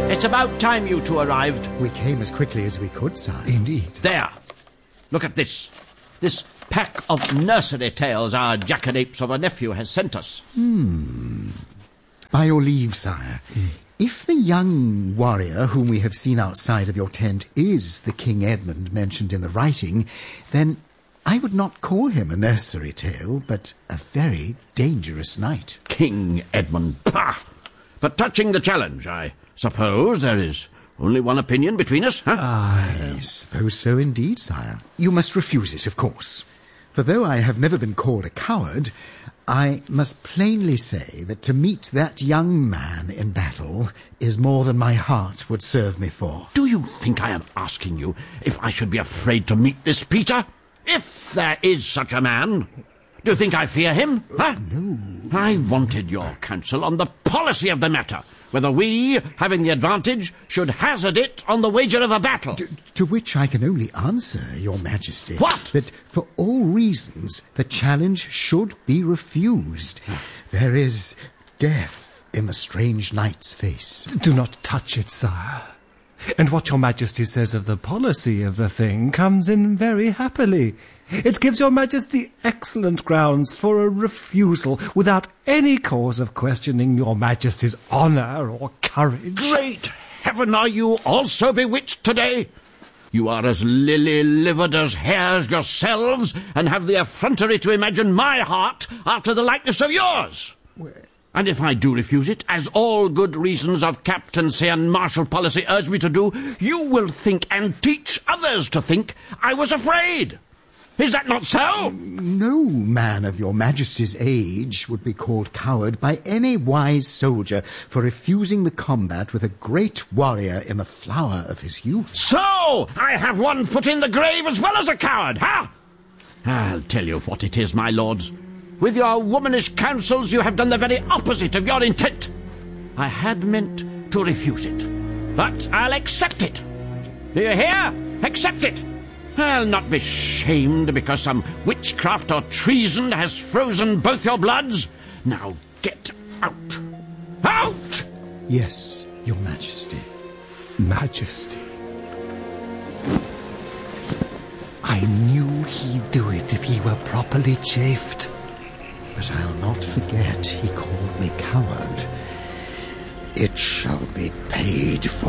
It's about time you two arrived. We came as quickly as we could, sire. Indeed. There. Look at this. This pack of nursery tales our jackanapes of a nephew has sent us. By your leave, sire. If the young warrior whom we have seen outside of your tent is the King Edmund mentioned in the writing, then I would not call him a nursery tale, but a very dangerous knight. King Edmund, pah! But touching the challenge, I suppose there is only one opinion between us, huh? I suppose so indeed, sire. You must refuse it, of course. For though I have never been called a coward, I must plainly say that to meet that young man in battle is more than my heart would serve me for. Do you think I am asking you if I should be afraid to meet this Peter? If there is such a man, do you think I fear him? Huh? No. I wanted your counsel on the policy of the matter, whether we, having the advantage, should hazard it on the wager of a battle. To which I can only answer, your majesty, What? that for all reasons the challenge should be refused. There is death in the strange knight's face. Do not touch it, sire. And what your majesty says of the policy of the thing comes in very happily. It gives your majesty excellent grounds for a refusal without any cause of questioning your majesty's honour or courage. Great heaven, are you also bewitched today? You are as lily-livered as hares yourselves, and have the effrontery to imagine my heart after the likeness of yours. And if I do refuse it, as all good reasons of captaincy and martial policy urge me to do, you will think and teach others to think I was afraid. Is that not so? No man of your majesty's age would be called coward by any wise soldier for refusing the combat with a great warrior in the flower of his youth. So, I have one foot in the grave as well as a coward, huh? I'll tell you what it is, my lords. With your womanish counsels, you have done the very opposite of your intent. I had meant to refuse it, but I'll accept it. Do you hear? Accept it. I'll not be shamed because some witchcraft or treason has frozen both your bloods. Now get out. Out! Yes, your majesty. Majesty. I knew he'd do it if he were properly chafed. But I'll not forget he called me coward. It shall be paid for.